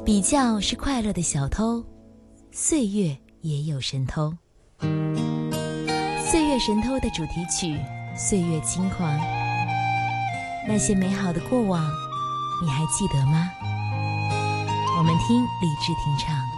比较是快乐的小偷，岁月也有神偷。岁月神偷的主题曲《岁月轻狂》，那些美好的过往，你还记得吗？我们听李治廷唱。